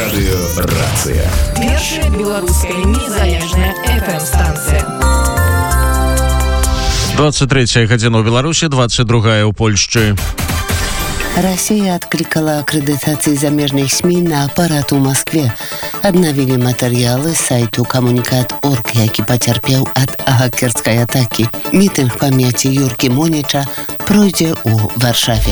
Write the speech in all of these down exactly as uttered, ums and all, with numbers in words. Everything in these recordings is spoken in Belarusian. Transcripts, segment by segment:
Радыёрацыя. Першая беларуская незалежная эф эм-станцыя. двадцать третья гадзіна ў Беларусі, двадцать другая ў Польшчы. Россия откликала аккредитации замежных СМИ на аппарат у Москве. Аднавілі матэрыялы сайту камунікат точка орг, які пацярпеў ад хакерскай атакі. Мітынг памяці Юркі Моніча пройдзе ў Варшаве.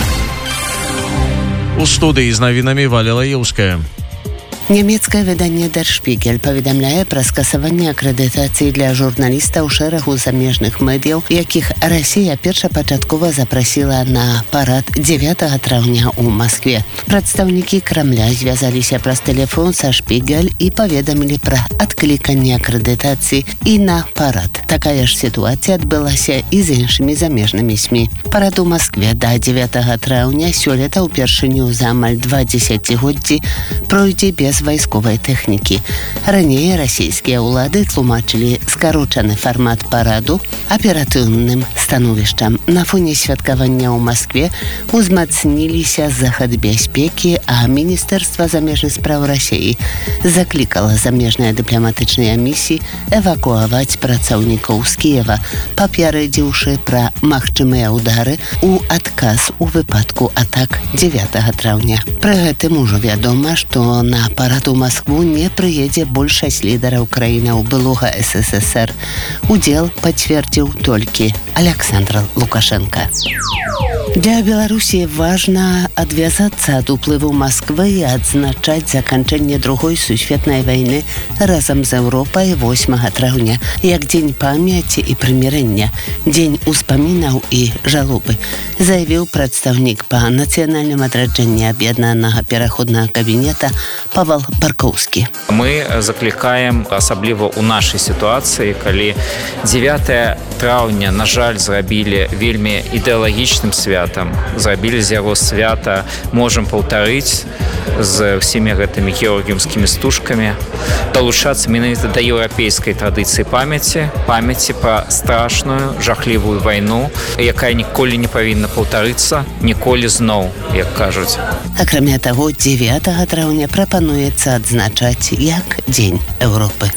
У студыі з навінамі Валя Лаеўская. Нямецкае выданне Der Spiegel паведамляе пра скасаванне акрэдытацыі для журналістаў шэрагу замежных медыяў, якіх Расія першапачаткова запрасіла на парад дзевятага траўня ў Маскве. Прадстаўнікі Крамля звязаліся праз тэлефон са Шпігель і паведамілі пра адкліканне акрэдытацыі і на парад. Такая ж сітуацыя адбылася і з іншымі замежнымі СМІ. Парад у Маскве да дзевятага траўня сёлета ўпершыню за амаль два дзесяцігоддзі пройдзе без вайсковай тэхнікі. Раней расійскія ўлады тлумачылі скарочаны фармат параду аператыўным становішчам. На фоне святкавання ў Маскве узмацніліся захад бяспекі, а Міністэрства замежных спраў Расіі заклікала замежныя дыпламатычныя місіі эвакуаваць працаўнікоў з Кіева, папярэдзіўшы пра магчымыя ўдары ў адказ у выпадку атак дзевятага траўня. Пры гэтым ужо вядома, што на парад у Маскву не прыедзе большасць лідараў краінаў былога эс эс эс эр. Удзел пацвердзіў толькі Александр Лукашенко. Для Беларусі важна адвязацца ад уплыву Масквы і адзначаць заканчэнне другой сусветнай вайны разам з Еўропай восьмага траўня, як дзень памяці і прымірэння, дзень успамінаў і жалобы, заявіў прадстаўнік па нацыянальным адраджэнні аб'яднанага пераходнага кабінета Павел Баркоўскі. Мы заклікаем, асабліва ў нашай сітуацыі, калі дзевятага траўня, на жаль, зрабілі вельмі ідэалагічным святам, зрабілі з яго свята, можам паўтарыць з ўсімі гэтымі георгіўскімі стужкамі, далучацца менавіта да еўрапейскай традыцыі памяці, памяці пра страшную, жахлівую вайну, якая ніколі не павінна паўтарыцца, ніколі зноў, як кажуць. Акрамя таго, дзевятага траўня прапануецца адзначаць як Дзень Еўропы.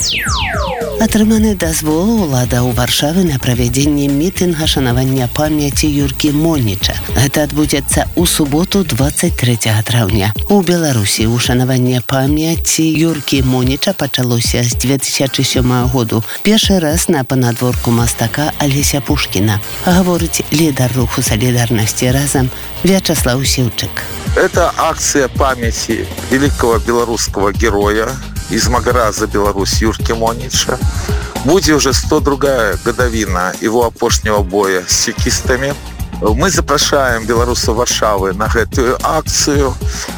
Атрыманы дазвол улада ў Варшавы на правядзенне мітынга шанавання памяці Юркі Моніча. Гэта адбудзецца ў суботу двадцать трэцяга траўня. У Беларусі ушанаванне памяці Юркі Моніча пачалося з две тысячы сёмага году. Першы раз на панадворку мастака Алеся Пушкіна. Гаворыць лідар руху солідарнасці разам Вячаслав Сіўчык. Это акция памяти великого белорусского героя из Магара за Беларусь Юрки Монича. Будет уже сто другая годовина его опошнего боя с чекистами. Мы запрашаем белорусов Варшавы на эту акцию.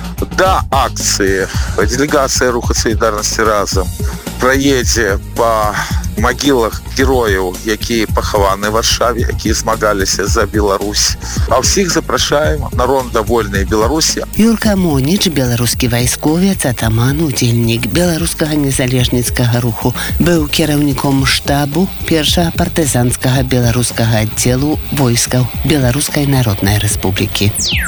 До акции делегация Руха солидарности разом проедзе по магілах герояў, якія пахаваны ў Варшаве, якія змагаліся за Беларусь. А ўсіх запрашаем на ронда вольнай Беларусі. Юрка Моніч, беларускі вайсковец, атаман, удзельнік беларускага незалежніцкага руху, быў кіраўніком штабу першага партызанскага беларускага аддзелу войскаў Беларускай Народнай Рэспублікі.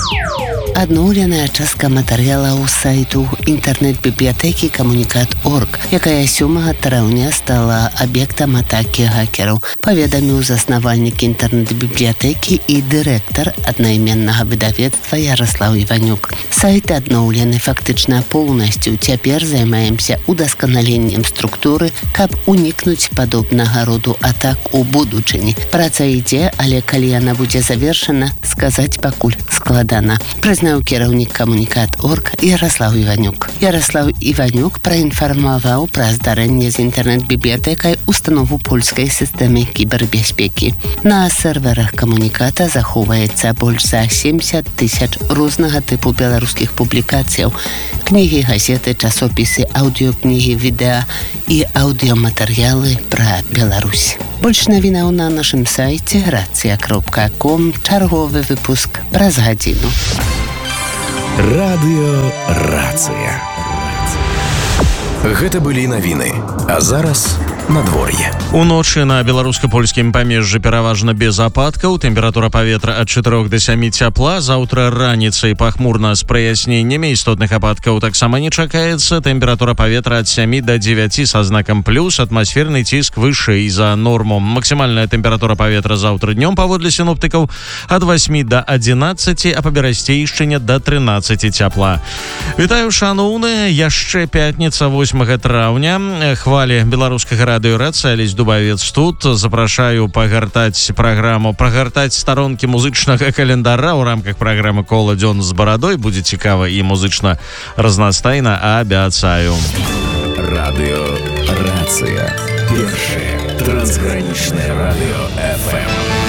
Адноўленая частка матэрыялаў сайту інтэрнэт-бібліятэкі камунікат точка орг, якая сёмага траўня стала аб'ектам атакі хакераў, паведаміў заснавальнік інтэрнэт-бібліятэкі і дырэктар аднайменнага выдавецтва Яраслаў Іванюк. Сайт адноўлены фактычна поўнасцю. Цяпер займаемся удасканаленнем структуры, каб унікнуць падобнага роду атак у будучыні. Праца ідзе, але калі яна будзе завершана, сказаць пакуль складана. Прызнаў кіраўнік камунікат точка орг Яраслаў Іванюк. Яраслаў Іванюк праінфармаваў пра здарэнне з інтэрнэт-бібліятэкай установу польскай сістэмы кібербяспекі. На серверах камуніката захоўваецца больш за семьдесят тысяч рознага тыпу беларускіх публікацыяў, кнігі, газеты, часопісы, аўдыёкнігі, відэа і аўдыёматэрыялы пра Беларусь. Больш навінаў на нашым сайце рацыя кропка ком. Чарговы выпуск праз гадзіну. Радыёрацыя. Гэта былі навіны. А зараз надвор'е. Уночы на беларуска-польскім памежжы пераважна без ападкаў. Тэмпература паветра ад чатырох да сямі цяпла. Заўтра раніцай пахмурна з праясненнямі. Істотных ападкаў таксама не чакаецца. Тэмпература паветра ад сямі да дзевяці са знакам плюс. Атмасферны ціск вышэй за норму. Максімальная тэмпература паветра заўтра днём паводле сіноптыкаў ад васьмі да адзінаццаці, а па Берасцейшчыне да трынаццаці цяпла. Вітаю, шаноўныя, яшчэ пятніца восьмага траўня. Хвалі беларускага радыё Рацыя, Алесь Дубавец тут. Запрашаю пагартаць праграму, прагартаць старонкі музычнага календара ў рамках праграмы «Кола дзён з барадой». Будзе цікава і музычна разнастайна, абяцаю. Радыё Рацыя. Першае трансгранічнае радыё эф эм.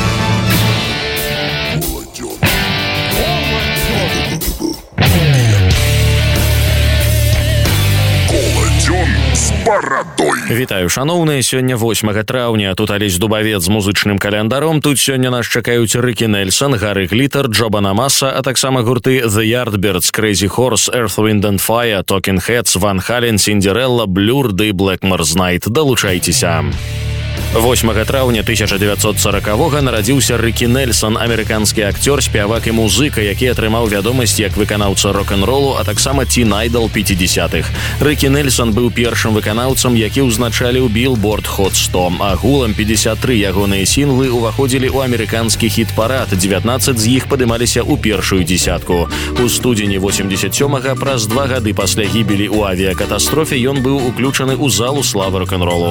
Вітаю, шаноўныя, сёння восьмага траўня. Тут Алесь Дубавец з музычным календаром. Тут сёння нас чакаюць Рыкі Нельсон, Гары Глітер, Джо Банамаса, а таксама гурты The Yardbirds, Crazy Horse, Earth, Wind and Fire, Talking Heads, Van Halen, Cinderella, Blur ды Blackmore's Night. Далучайцеся. восьмага траўня тысяча дзевяцьсот сорокавога нарадзіўся Рыкі Нельсон, амерыканскі акцёр, спявак і музыка, які атрымаў вядомасць як выканаўца рок-н-ролу, а таксама тін-айдал пяцідзясятых. Рыкі Нельсон быў першым выканаўцам, які ўзначаліў Billboard Hot сто. Агулам пятьдесят тры ягоныя сінглы ўваходзілі ў амерыканскі хіт-парад, дзевятнаццаць з іх падымаліся ў першую дзесятку. У студзені восемьдесят сёмага, праз два гады пасля гібелі ў авіякатастрофе, ён быў уключаны ў залу славы рок-н-ролу.